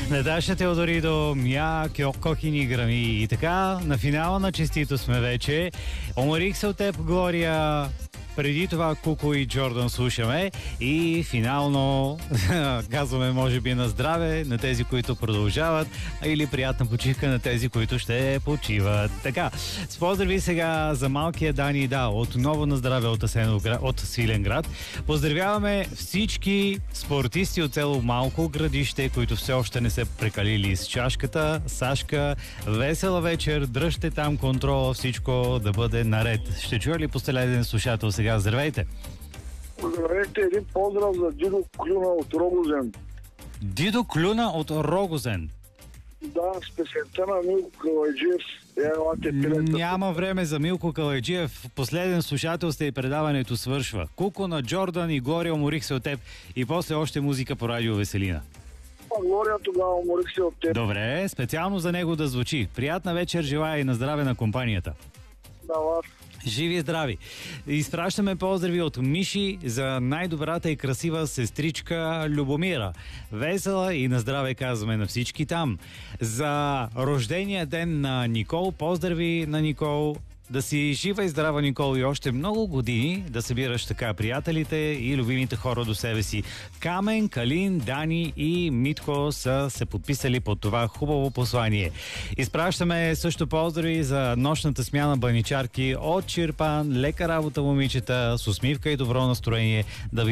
Наташа Теодоридо, Мя, Кохини Грами. И така, на финала на честито сме вече. Уморих се от теб, Глория. Преди това Куко и Джордан слушаме и финално казваме може би на здраве на тези, които продължават, или приятна почивка на тези, които ще почиват. Така, с поздрави сега за малкия Дани, да, отново на здраве от Свиленград. Поздравяваме всички спортисти от село Малко Градище, които все още не се прекалили с чашката. Сашка, весела вечер, дръжте там контрола, всичко да бъде наред. Ще чуя ли последен слушател сега? Здравейте! Здравейте, един поздрав за Дидо Клюна от Рогозен. Дидо Клюна от Рогозен? Да, с песента на Милко Калайджиев. Няма време за Милко Калайджиев. Последен слушател сте и предаването свършва. Куко на Джордан и Глория, уморих се от теб. И после още музика по радио Веселина. Глория, тогава уморих се от теб. Добре, специално за него да звучи. Приятна вечер, желая и на здраве на компанията. Да, вас. Живи и здрави! Изпращаме поздрави от Миши за най-добрата и красива сестричка Любомира. Весела и на здраве казваме на всички там. За рождения ден на Никол, поздрави на Никол. Да си жива и здрава, Никол, и още много години да събираш така приятелите и любимите хора до себе си. Камен, Калин, Дани и Митко са се подписали под това хубаво послание. Изпращаме също поздрави за нощната смяна баничарки от Чирпан. Лека работа, момичета, с усмивка и добро настроение. Да ви